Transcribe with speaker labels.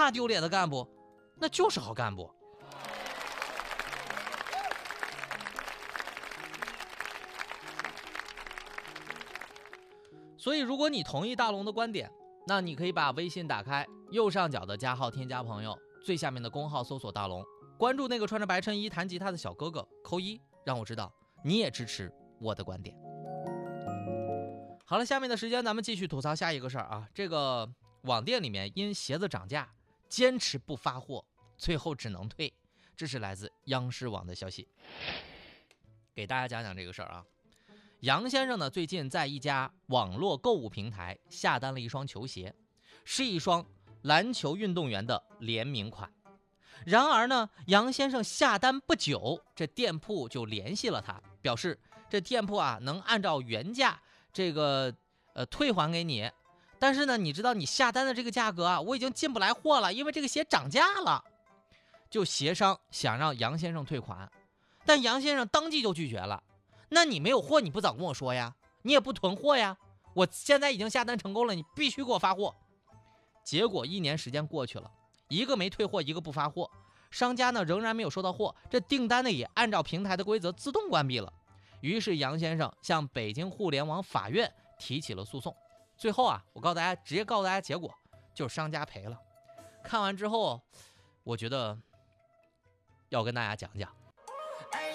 Speaker 1: 怕丢脸的干部，那就是好干部。所以如果你同意大龙的观点，那你可以把微信打开，右上角的加号添加朋友，最下面的公号搜索大龙，关注那个穿着白衬衣弹吉他的小哥哥，扣1，让我知道你也支持我的观点。好了，下面的时间咱们继续吐槽下一个事儿啊。这个网店里面因鞋子涨价，坚持不发货，最后只能退。这是来自央视网的消息。给大家讲讲这个事儿啊。杨先生呢，最近在一家网络购物平台下单了一双球鞋，是一双篮球运动员的联名款。然而呢，杨先生下单不久，这店铺就联系了他，表示这店铺啊能按照原价这个退还给你，但是呢，你知道你下单的这个价格啊，我已经进不来货了，因为这个鞋涨价了。就协商想让杨先生退款，但杨先生当即就拒绝了。那你没有货，你不早跟我说呀？你也不囤货呀？我现在已经下单成功了，你必须给我发货。结果1年时间过去了，一个没退货，一个不发货，商家呢仍然没有收到货，这订单呢也按照平台的规则自动关闭了。于是杨先生向北京互联网法院提起了诉讼。最后啊，我直接告诉大家结果，就是商家赔了。看完之后，我觉得要跟大家讲讲。